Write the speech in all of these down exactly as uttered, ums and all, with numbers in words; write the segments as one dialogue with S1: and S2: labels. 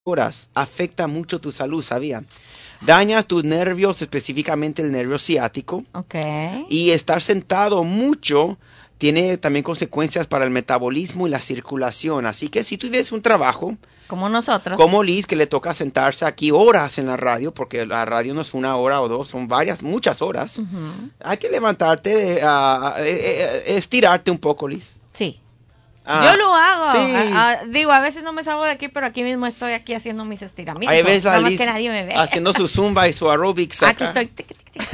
S1: horas afecta mucho tu salud, ¿sabía? Dañas tus nervios, específicamente el nervio ciático.
S2: Ok.
S1: Y estar sentado mucho tiene también consecuencias para el metabolismo y la circulación. Así que si tú tienes un trabajo,
S2: Como nosotros.
S1: como Liz, que le toca sentarse aquí horas en la radio, porque la radio no es una hora o dos, son varias, muchas horas.
S2: Uh-huh.
S1: Hay que levantarte, uh, estirarte un poco, Liz.
S2: Sí.
S1: Ah,
S2: Yo lo hago.
S1: Sí.
S2: A, a, digo, a veces no me salgo de aquí, pero aquí mismo estoy aquí haciendo mis estiramientos.
S1: Ahí ves a
S2: Nada más
S1: Liz
S2: que nadie me ve.
S1: haciendo su zumba y su aerobics
S2: Aquí
S1: acá.
S2: estoy. Tic, tic, tic.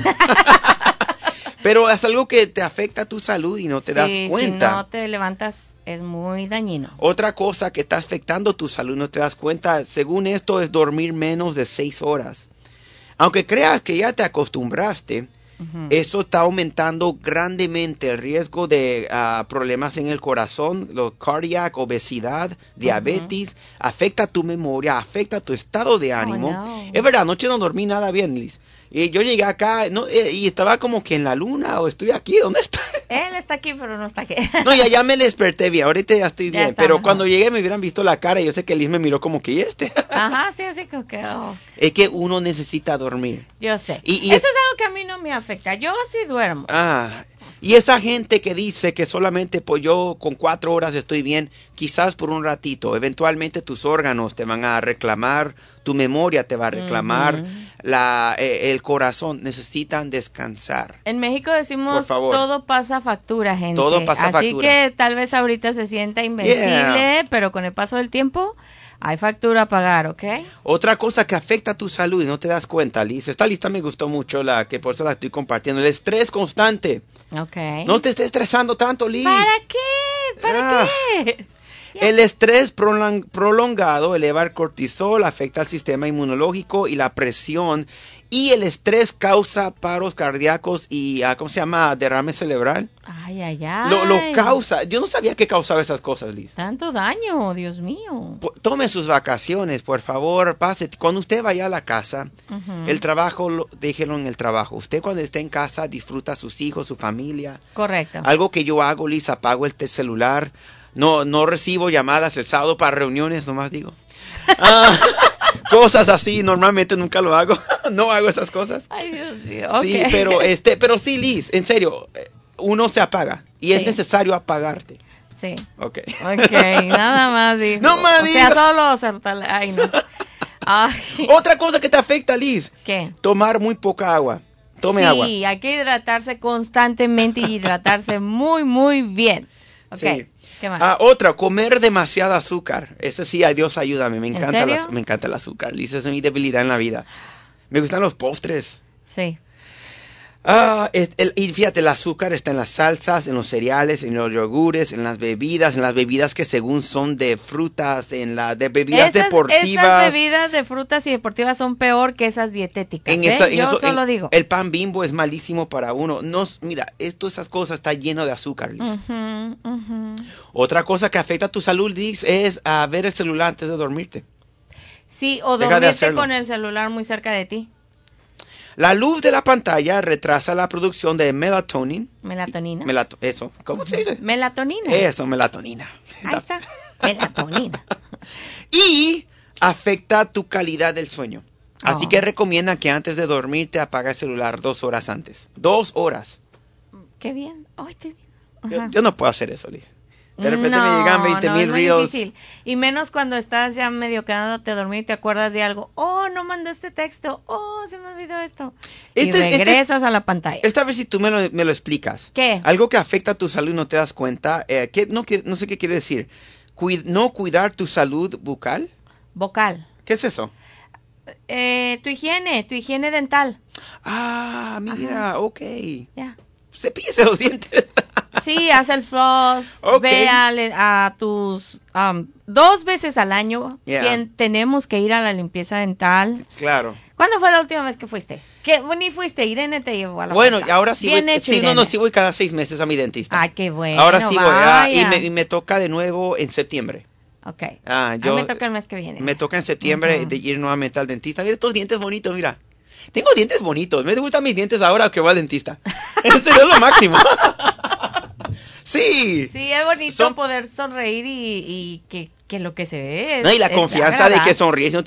S1: Pero es algo que te afecta a tu salud y no te
S2: Sí,
S1: das cuenta.
S2: Si no te levantas, es muy dañino.
S1: Otra cosa que está afectando tu salud, no te das cuenta, según esto, es dormir menos de seis horas. Aunque creas que ya te acostumbraste, uh-huh. Eso está aumentando grandemente el riesgo de uh, problemas en el corazón, lo cardiac, obesidad, diabetes, uh-huh. Afecta tu memoria, afecta tu estado de ánimo.
S2: Oh, no.
S1: Es verdad, anoche no dormí nada bien, Liz. Y yo llegué acá no, eh, y estaba como que en la luna o estoy aquí, ¿dónde estoy?
S2: Él está aquí, pero no está aquí.
S1: No, ya, ya me desperté bien, ahorita ya estoy
S2: Ya
S1: bien,
S2: está
S1: pero
S2: mejor.
S1: cuando llegué me hubieran visto la cara y yo sé que Liz me miró como que ¿y este?
S2: Ajá, sí, así como que... Oh.
S1: Es que uno necesita dormir.
S2: Yo sé.
S1: Y, y
S2: Eso
S1: es...
S2: es algo que a mí no me afecta. Yo sí duermo.
S1: Ah, y esa gente que dice que solamente pues yo con cuatro horas estoy bien, quizás por un ratito, eventualmente tus órganos te van a reclamar, tu memoria te va a reclamar, uh-huh. la, eh, el corazón, necesitan descansar.
S2: En México decimos
S1: por favor.
S2: Todo pasa factura, gente.
S1: Todo pasa
S2: Así
S1: factura.
S2: que tal vez ahorita se sienta invencible, yeah. Pero con el paso del tiempo hay factura a pagar, ¿ok?
S1: Otra cosa que afecta a tu salud y no te das cuenta, Liz. Esta lista me gustó mucho, la que por eso la estoy compartiendo. El estrés constante.
S2: Ok.
S1: No te estés estresando tanto, Liz.
S2: ¿Para qué? ¿Para ah. qué?
S1: El estrés prolong- prolongado eleva el cortisol, afecta al sistema inmunológico y la presión. Y el estrés causa paros cardíacos y, uh, ¿cómo se llama? Derrame cerebral.
S2: Ay, ay, ay.
S1: Lo, lo causa. Yo no sabía que causaba esas cosas, Liz.
S2: Tanto daño, Dios mío.
S1: P- tome sus vacaciones, por favor. Pase. Cuando usted vaya a la casa, uh-huh. El trabajo, lo, déjelo en el trabajo. Usted cuando esté en casa disfruta a sus hijos, su familia.
S2: Correcto.
S1: Algo que yo hago, Liz, apago el celular. No, no recibo llamadas el sábado para reuniones, nomás digo. Ah, cosas así, normalmente nunca lo hago. No hago esas cosas.
S2: Ay, Dios mío.
S1: Sí,
S2: Okay.
S1: pero este, pero sí, Liz, en serio, uno se apaga y sí. Es necesario apagarte.
S2: Sí.
S1: Ok.
S2: Ok, nada más digo.
S1: No más digo.
S2: O sea, solo saltarle. Ay, no. Ay.
S1: Otra cosa que te afecta, Liz.
S2: ¿Qué?
S1: Tomar muy poca agua. Tome
S2: sí,
S1: agua.
S2: Sí, hay que hidratarse constantemente y hidratarse muy, muy bien. Ok.
S1: Sí.
S2: ¿Qué más?
S1: Ah, otra, comer demasiada azúcar. Eso sí, a Dios ayúdame. Me encanta,
S2: ¿En serio?
S1: la, me encanta el azúcar. Liz, es mi debilidad en la vida. Me gustan los postres.
S2: Sí.
S1: Ah, el, el, y fíjate, el azúcar está en las salsas, en los cereales, en los yogures, en las bebidas, en las bebidas que según son de frutas, en las de bebidas
S2: esas,
S1: deportivas.
S2: Esas bebidas de frutas y deportivas son peor que esas dietéticas.
S1: En
S2: ¿eh?
S1: esa, en
S2: Yo
S1: eso,
S2: solo
S1: en,
S2: digo.
S1: El pan Bimbo es malísimo para uno. No, mira, esto, esas cosas está lleno de azúcar, Liz.
S2: Uh-huh, uh-huh.
S1: Otra cosa que afecta a tu salud, Liz, es a ver el celular antes de dormirte.
S2: Sí, o
S1: Deja
S2: dormirte con el celular muy cerca de ti.
S1: La luz de la pantalla retrasa la producción de melatonina.
S2: Melatonina.
S1: Melato eso. ¿Cómo se dice?
S2: Melatonina.
S1: Eso, melatonina.
S2: Ahí está. Melatonina.
S1: Y afecta tu calidad del sueño. Así
S2: oh.
S1: que recomienda que antes de dormirte apague el celular dos horas antes. Dos horas.
S2: Qué bien. Oh, estoy bien.
S1: Yo, yo no puedo hacer eso, Liz. De repente
S2: no,
S1: me llegan veinte mil
S2: no,
S1: reels.
S2: Difícil. Y menos cuando estás ya medio quedándote a dormir y te acuerdas de algo. Oh, no mandé este texto. Oh, se me olvidó esto. Este, y regresas este, a la pantalla.
S1: Esta vez si tú me lo, me lo explicas.
S2: ¿Qué?
S1: Algo que afecta a tu salud y no te das cuenta. Eh, ¿qué, no, no sé qué quiere decir. Cuid, ¿No cuidar tu salud bucal?
S2: Vocal.
S1: ¿Qué es eso?
S2: Eh, tu higiene, tu higiene dental.
S1: Ah, mira, ajá. Ok.
S2: Ya. Yeah.
S1: Cepíllese los dientes.
S2: Sí, haz el floss, okay. Ve a, a tus um, dos veces al año.
S1: Yeah.
S2: Bien, tenemos que ir a la limpieza dental.
S1: Claro.
S2: ¿Cuándo fue la última vez que fuiste? Que ni fuiste, Irene te llevó a la
S1: Bueno,
S2: puerta.
S1: ahora sí
S2: Bien
S1: voy.
S2: hecho,
S1: Sí, no, no,
S2: Irene.
S1: sí voy cada seis meses a mi dentista.
S2: Ay, qué bueno.
S1: Ahora sí voy. Ah, y, me,
S2: vaya.
S1: y me toca de nuevo en septiembre.
S2: Ok.
S1: Ah, yo,
S2: a mí me toca el mes que viene.
S1: Me toca en septiembre uh-huh. de ir nuevamente al dentista. Mira estos dientes bonitos, mira. Tengo dientes bonitos. Me gustan mis dientes ahora que voy al dentista. En serio, es lo máximo. Sí.
S2: Sí, es bonito
S1: Son...
S2: poder sonreír y, y que que lo que se ve es,
S1: no, y la
S2: es
S1: confianza de que
S2: agradable.
S1: sonríes.